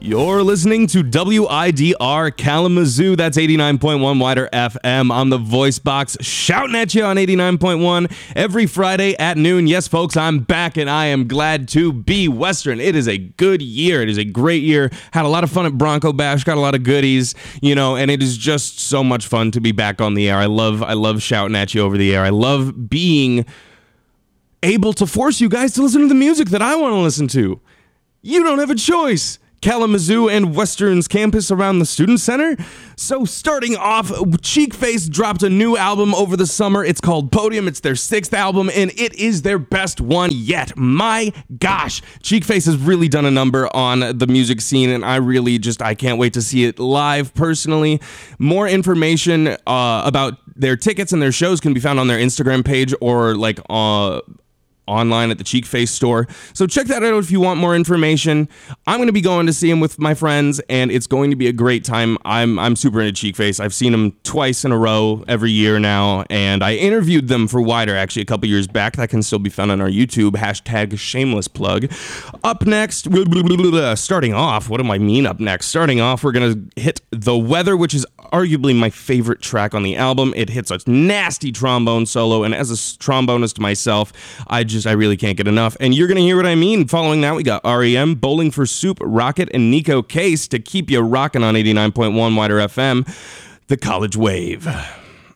You're listening to WIDR Kalamazoo. That's 89.1 Wider FM. I'm the voice box shouting at you on 89.1 every Friday at noon. Yes, folks, I'm back and I am glad to be Western. It is a good year. It is a great year. Had a lot of fun at Bronco Bash. Got a lot of goodies, and it is just so much fun to be back on the air. I love shouting at you over the air. I love being able to force you guys to listen to the music that I want to listen to. You don't have a choice. Kalamazoo and Western's campus around the Student Center. So starting off, Cheekface dropped a new album over the summer. It's called Podium. It's their 6th album, and it is their best one yet. My gosh, Cheekface has really done a number on the music scene, and I can't wait to see it live personally. More information about their tickets and their shows can be found on their Instagram page or online at the Cheekface store. So check that out if you want more information. I'm going to be going to see him with my friends, and it's going to be a great time. I'm super into Cheekface. I've seen him twice in a row every year now, and I interviewed them for Wider actually a couple years back. That can still be found on our YouTube. # shameless plug. Up next, starting off, what do I mean up next? Starting off, we're going to hit The Weather, which is arguably my favorite track on the album. It hits a nasty trombone solo, and as a trombonist myself, I really can't get enough. And you're going to hear what I mean. Following that, we got REM, Bowling for Soup, Rocket, and Nico Case to keep you rocking on 89.1 Wider FM, The College Wave.